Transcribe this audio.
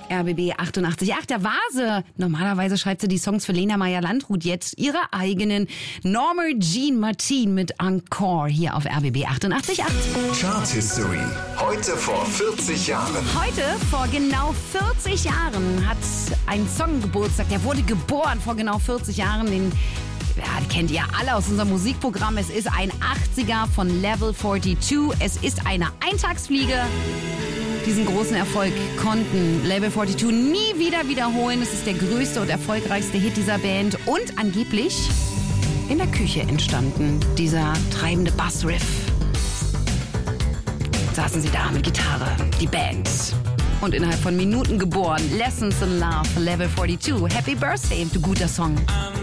RBB 88.8, der Vase. Normalerweise schreibt sie die Songs für Lena Meyer-Landrut, jetzt ihre eigenen. Norma Jean Martin mit Encore hier auf RBB 88.8. Chart History. Heute vor 40 Jahren. Heute vor genau 40 Jahren hat ein Song Geburtstag. Der wurde geboren vor genau 40 Jahren. Den kennt ihr alle aus unserem Musikprogramm. Es ist ein 80er von Level 42. Es ist eine Eintagsfliege. Diesen großen Erfolg konnten Level 42 nie wieder wiederholen. Es ist der größte und erfolgreichste Hit dieser Band und angeblich in der Küche entstanden. Dieser treibende Bassriff. Saßen sie da mit Gitarre, die Band. Und innerhalb von Minuten geboren. Lessons in Love, Level 42. Happy Birthday, du guter Song.